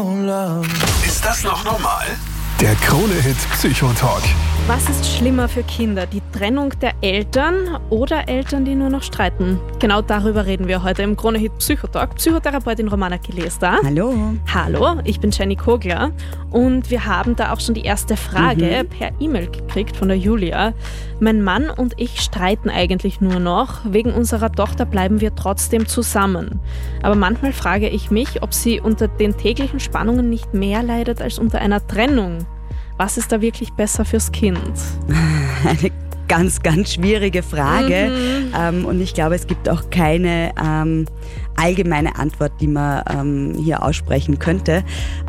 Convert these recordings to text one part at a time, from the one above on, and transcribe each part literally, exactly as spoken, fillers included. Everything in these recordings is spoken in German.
Ist das noch normal? Der Krone-Hit Psychotalk. Was ist schlimmer für Kinder? Die Trennung der Eltern oder Eltern, die nur noch streiten? Genau darüber reden wir heute im Krone-Hit Psychotalk. Psychotherapeutin Romana Kili ist da. Hallo. Hallo, ich bin Jenny Kogler und wir haben da auch schon die erste Frage mhm. per E-Mail gekriegt von der Julia. Mein Mann und ich streiten eigentlich nur noch. Wegen unserer Tochter bleiben wir trotzdem zusammen. Aber manchmal frage ich mich, ob sie unter den täglichen Spannungen nicht mehr leidet als unter einer Trennung. Was ist da wirklich besser fürs Kind? Eine ganz, ganz schwierige Frage. Mhm. Ähm, und ich glaube, es gibt auch keine ähm, allgemeine Antwort, die man ähm, hier aussprechen könnte.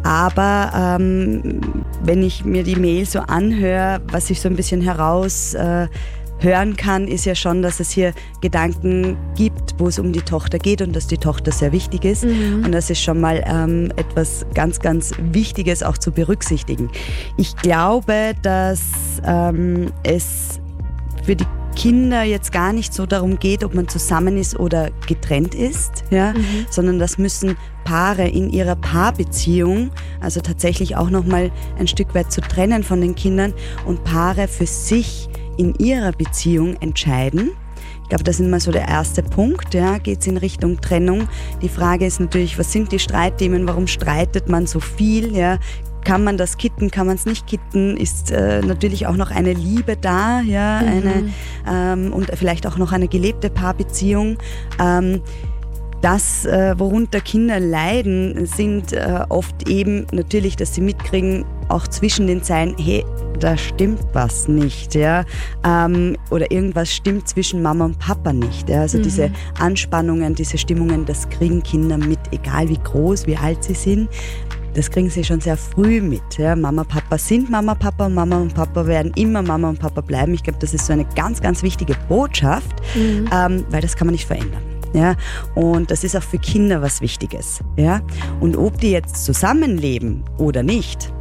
Aber ähm, wenn ich mir die Mail so anhöre, was ich so ein bisschen heraus äh, hören kann, ist ja schon, dass es hier Gedanken gibt, wo es um die Tochter geht und dass die Tochter sehr wichtig ist. Mhm. Und das ist schon mal ähm, etwas ganz, ganz Wichtiges auch zu berücksichtigen. Ich glaube, dass ähm, es für die Kinder jetzt gar nicht so darum geht, ob man zusammen ist oder getrennt ist, ja, mhm. sondern das müssen Paare in ihrer Paarbeziehung, also tatsächlich auch nochmal ein Stück weit zu trennen von den Kindern und Paare für sich in ihrer Beziehung entscheiden. Ich glaube, das ist mal so der erste Punkt. Ja, geht es in Richtung Trennung? Die Frage ist natürlich, was sind die Streitthemen? Warum streitet man so viel? Ja, kann man das kitten? Kann man es nicht kitten? Ist äh, natürlich auch noch eine Liebe da? Ja, mhm. eine, ähm, und vielleicht auch noch eine gelebte Paarbeziehung. Ähm, Das, äh, worunter Kinder leiden, sind äh, oft eben natürlich, dass sie mitkriegen, auch zwischen den Zeilen, hey, da stimmt was nicht, ja, ähm, oder irgendwas stimmt zwischen Mama und Papa nicht, ja, also mhm. diese Anspannungen, diese Stimmungen, das kriegen Kinder mit, egal wie groß, wie alt sie sind. Das kriegen sie schon sehr früh mit. Ja. Mama, Papa sind Mama, Papa und Mama und Papa werden immer Mama und Papa bleiben. Ich glaube, das ist so eine ganz, ganz wichtige Botschaft, mhm. ähm, weil das kann man nicht verändern. Ja, und das ist auch für Kinder was Wichtiges. Ja? Und ob die jetzt zusammenleben oder nicht,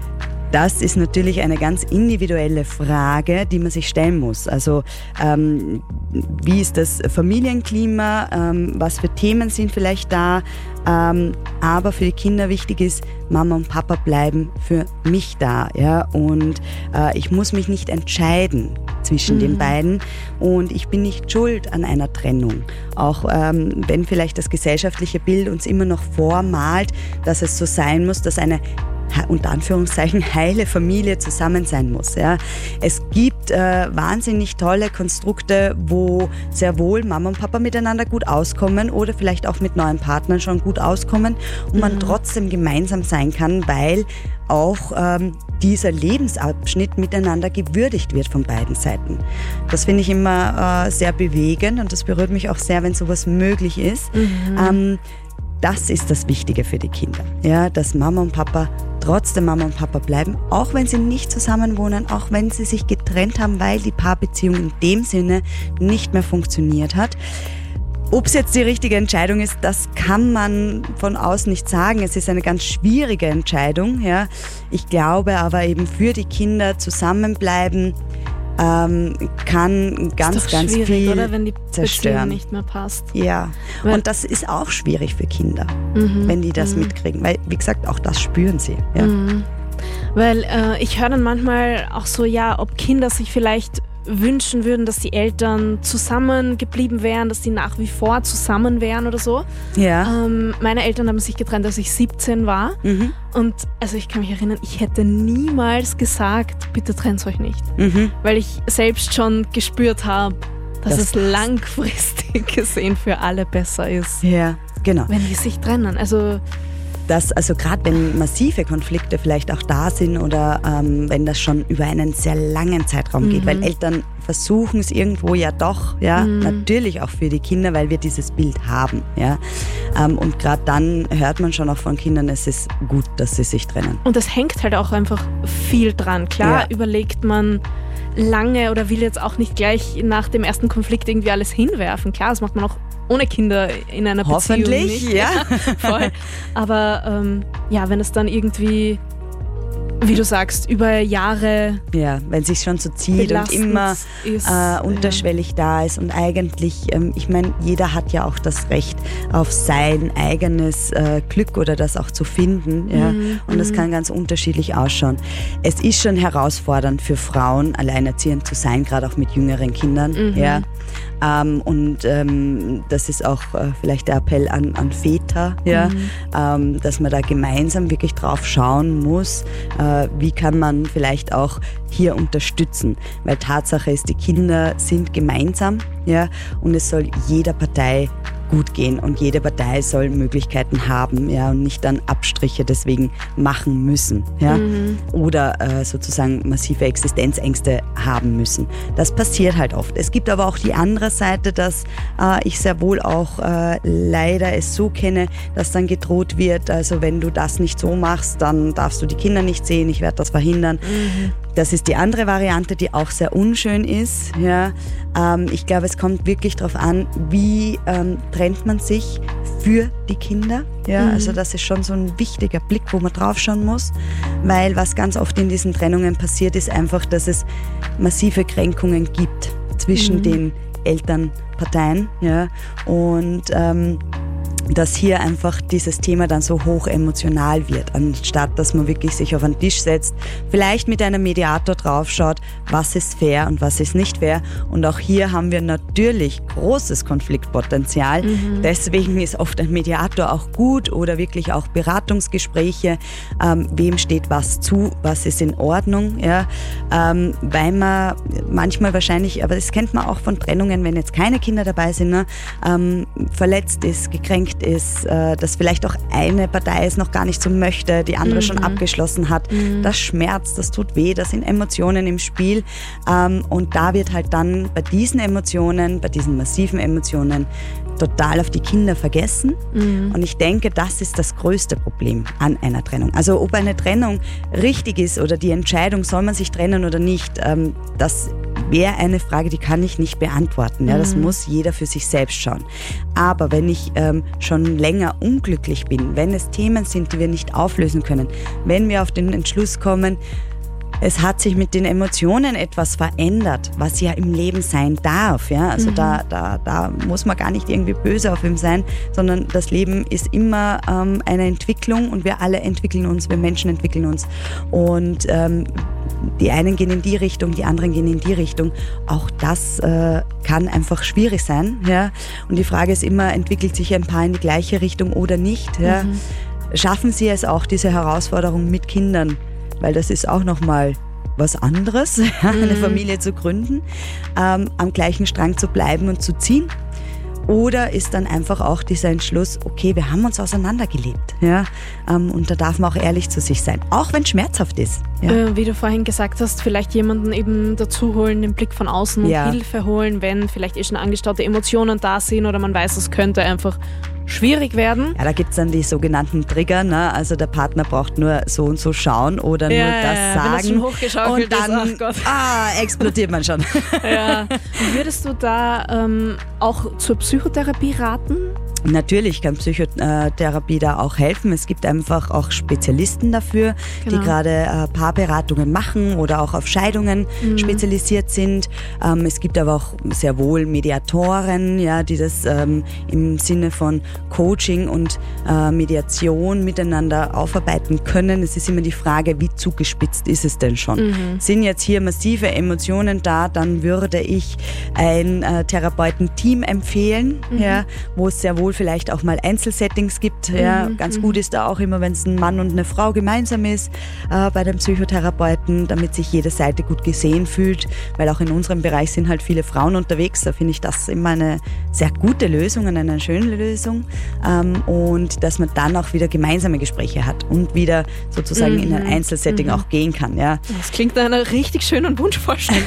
das ist natürlich eine ganz individuelle Frage, die man sich stellen muss. Also ähm, wie ist das Familienklima, ähm, was für Themen sind vielleicht da, ähm, aber für die Kinder wichtig ist, Mama und Papa bleiben für mich da. Ja? Und äh, ich muss mich nicht entscheiden zwischen mhm. den beiden und ich bin nicht schuld an einer Trennung. Auch ähm, wenn vielleicht das gesellschaftliche Bild uns immer noch vormalt, dass es so sein muss, dass eine unter Anführungszeichen heile Familie zusammen sein muss. Ja. Es gibt äh, wahnsinnig tolle Konstrukte, wo sehr wohl Mama und Papa miteinander gut auskommen oder vielleicht auch mit neuen Partnern schon gut auskommen und mhm. man trotzdem gemeinsam sein kann, weil auch ähm, dieser Lebensabschnitt miteinander gewürdigt wird von beiden Seiten. Das finde ich immer äh, sehr bewegend und das berührt mich auch sehr, wenn sowas möglich ist. Mhm. Ähm, Das ist das Wichtige für die Kinder, ja, dass Mama und Papa trotzdem Mama und Papa bleiben, auch wenn sie nicht zusammen wohnen, auch wenn sie sich getrennt haben, weil die Paarbeziehung in dem Sinne nicht mehr funktioniert hat. Ob es jetzt die richtige Entscheidung ist, das kann man von außen nicht sagen. Es ist eine ganz schwierige Entscheidung. Ja. Ich glaube aber eben für die Kinder zusammenbleiben, Ähm, kann ganz, ist doch ganz viel oder? Wenn die zerstören. Beziehung nicht mehr passt. Ja, weil und das ist auch schwierig für Kinder, mhm. wenn die das mhm. mitkriegen. Weil, wie gesagt, auch das spüren sie. Ja. Mhm. Weil äh, ich höre dann manchmal auch so, ja, ob Kinder sich vielleicht wünschen würden, dass die Eltern zusammengeblieben wären, dass die nach wie vor zusammen wären oder so. Ja. Ähm, meine Eltern haben sich getrennt, als ich siebzehn war. Mhm. Und also ich kann mich erinnern, ich hätte niemals gesagt, bitte trennt euch nicht. Mhm. Weil ich selbst schon gespürt habe, dass das es langfristig gesehen für alle besser ist. Ja, genau. Wenn die sich trennen. Also Das, also gerade wenn massive Konflikte vielleicht auch da sind oder ähm, wenn das schon über einen sehr langen Zeitraum geht, mhm. weil Eltern versuchen es irgendwo ja doch, ja, mhm. natürlich auch für die Kinder, weil wir dieses Bild haben, ja. Ähm, und gerade dann hört man schon auch von Kindern, es ist gut, dass sie sich trennen. Und das hängt halt auch einfach viel dran. Klar, ja. überlegt man lange oder will jetzt auch nicht gleich nach dem ersten Konflikt irgendwie alles hinwerfen. Klar, das macht man auch ohne Kinder in einer Hoffentlich, Beziehung nicht. Ja. Voll. Aber ähm, ja, wenn es dann irgendwie wie du sagst, über Jahre. Ja, wenn es sich schon so zieht und immer ist, äh, unterschwellig ja. da ist. Und eigentlich, ähm, ich meine, jeder hat ja auch das Recht auf sein eigenes äh, Glück oder das auch zu finden. Ja? Mhm. Und das kann ganz unterschiedlich ausschauen. Es ist schon herausfordernd für Frauen, alleinerziehend zu sein, gerade auch mit jüngeren Kindern. Mhm. Ja? Ähm, und ähm, das ist auch äh, vielleicht der Appell an, an Väter, ja? Mhm. ähm, dass man da gemeinsam wirklich drauf schauen muss, äh, wie kann man vielleicht auch hier unterstützen. Weil Tatsache ist, die Kinder sind gemeinsam, ja? Und es soll jeder Partei gut gehen und jede Partei soll Möglichkeiten haben, ja, und nicht dann Abstriche deswegen machen müssen, ja, mhm. oder äh, sozusagen massive Existenzängste haben müssen. Das passiert halt oft. Es gibt aber auch die andere Seite, dass äh, ich sehr wohl auch äh, leider es so kenne, dass dann gedroht wird, also wenn du das nicht so machst, dann darfst du die Kinder nicht sehen, ich werde das verhindern. Mhm. Das ist die andere Variante, die auch sehr unschön ist. Ja. Ähm, ich glaube, es kommt wirklich darauf an, wie ähm, trennt man sich für die Kinder. Ja. Mhm. Also das ist schon so ein wichtiger Blick, wo man drauf schauen muss. Weil was ganz oft in diesen Trennungen passiert, ist einfach, dass es massive Kränkungen gibt zwischen mhm. den Elternparteien. Ja. Und ähm, dass hier einfach dieses Thema dann so hoch emotional wird, anstatt dass man wirklich sich auf einen Tisch setzt, vielleicht mit einem Mediator draufschaut, was ist fair und was ist nicht fair. Und auch hier haben wir natürlich großes Konfliktpotenzial. Mhm. Deswegen ist oft ein Mediator auch gut oder wirklich auch Beratungsgespräche. Ähm, wem steht was zu, was ist in Ordnung, ja? Ähm, weil man manchmal wahrscheinlich, aber das kennt man auch von Trennungen, wenn jetzt keine Kinder dabei sind, ne? ähm, verletzt ist, gekränkt ist, äh, dass vielleicht auch eine Partei es noch gar nicht so möchte, die andere mhm. schon abgeschlossen hat. Mhm. Das schmerzt, das tut weh, das sind Emotionen im Spiel. Ähm, und da wird halt dann bei diesen Emotionen, bei diesen massiven Emotionen total auf die Kinder vergessen. Mhm. Und ich denke, das ist das größte Problem an einer Trennung. Also ob eine Trennung richtig ist oder die Entscheidung, soll man sich trennen oder nicht, ähm, das wäre eine Frage, die kann ich nicht beantworten. Ja, das mhm. muss jeder für sich selbst schauen. Aber wenn ich ähm, schon länger unglücklich bin, wenn es Themen sind, die wir nicht auflösen können, wenn wir auf den Entschluss kommen, es hat sich mit den Emotionen etwas verändert, was ja im Leben sein darf. Ja? Also mhm. da, da, da muss man gar nicht irgendwie böse auf ihm sein, sondern das Leben ist immer ähm, eine Entwicklung und wir alle entwickeln uns, wir Menschen entwickeln uns. Und ähm, die einen gehen in die Richtung, die anderen gehen in die Richtung. Auch das äh, kann einfach schwierig sein. Ja? Und die Frage ist immer, entwickelt sich ein Paar in die gleiche Richtung oder nicht? Ja? Mhm. Schaffen sie es auch, diese Herausforderung mit Kindern? Weil das ist auch nochmal was anderes, mhm. eine Familie zu gründen, ähm, am gleichen Strang zu bleiben und zu ziehen. Oder ist dann einfach auch dieser Entschluss, okay, wir haben uns auseinandergelebt. Ja? Ähm, und da darf man auch ehrlich zu sich sein, auch wenn es schmerzhaft ist. Ja? Äh, wie du vorhin gesagt hast, vielleicht jemanden eben dazu holen, den Blick von außen und ja. Hilfe holen, wenn vielleicht eh schon angestaute Emotionen da sind oder man weiß, es könnte einfach schwierig werden. Ja, da gibt es dann die sogenannten Trigger, ne? Also der Partner braucht nur so und so schauen oder ja, nur das ja, sagen. Wenn das schon hochgeschaukelt und dann ist, ach Gott. Ah, explodiert man schon. Ja. Würdest du da ähm, auch zur Psychotherapie raten? Natürlich kann Psychotherapie da auch helfen. Es gibt einfach auch Spezialisten dafür, genau. die gerade äh, Paarberatungen machen oder auch auf Scheidungen mhm. spezialisiert sind. Ähm, es gibt aber auch sehr wohl Mediatoren, ja, die das ähm, im Sinne von Coaching und äh, Mediation miteinander aufarbeiten können. Es ist immer die Frage, wie zugespitzt ist es denn schon? Mhm. Sind jetzt hier massive Emotionen da, dann würde ich ein äh, Therapeutenteam empfehlen, mhm. ja, wo es sehr wohl vielleicht auch mal Einzelsettings gibt. Ja, mhm, ganz gut ist da auch immer, wenn es ein Mann und eine Frau gemeinsam ist äh, bei dem Psychotherapeuten, damit sich jede Seite gut gesehen fühlt, weil auch in unserem Bereich sind halt viele Frauen unterwegs. Da finde ich das immer eine sehr gute Lösung und eine schöne Lösung ähm, und dass man dann auch wieder gemeinsame Gespräche hat und wieder sozusagen mhm, in ein Einzelsetting mhm. auch gehen kann. Ja. Das klingt nach einer richtig schönen Wunschvorstellung.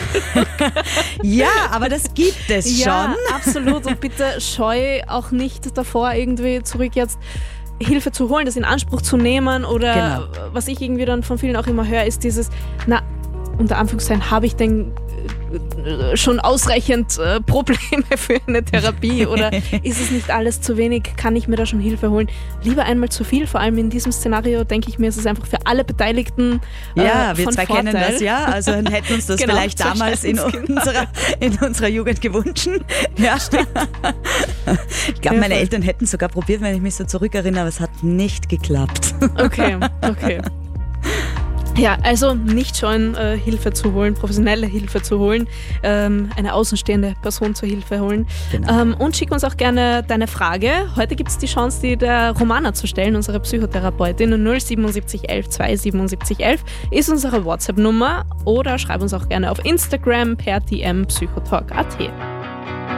Ja, aber das gibt es ja, schon. Absolut, und bitte scheu auch nicht davor, irgendwie zurück jetzt Hilfe zu holen, das in Anspruch zu nehmen oder genau. was ich irgendwie dann von vielen auch immer höre, ist dieses, na, unter Anführungszeichen, habe ich denn schon ausreichend äh, Probleme für eine Therapie oder ist es nicht alles zu wenig? Kann ich mir da schon Hilfe holen? Lieber einmal zu viel, vor allem in diesem Szenario, denke ich mir, ist es einfach für alle Beteiligten äh, Ja, wir von zwei Vorteil. kennen das, ja. Also hätten uns das Genau, vielleicht zwei damals in Scheißkinder. unserer, in unserer Jugend gewünscht. Ja. Ich glaube, Ja, meine voll. Eltern hätten sogar probiert, wenn ich mich so zurückerinnere, aber es hat nicht geklappt. Okay, okay. Ja, also nicht scheuen, äh, Hilfe zu holen, professionelle Hilfe zu holen, ähm, eine außenstehende Person zur Hilfe holen. Genau. Ähm, und schick uns auch gerne deine Frage. Heute gibt es die Chance, die der Romana zu stellen, unsere Psychotherapeutin. null siebenundsiebzig elf zweihundertsiebenundsiebzig elf ist unsere WhatsApp-Nummer oder schreib uns auch gerne auf Instagram per D M psychotalk punkt at.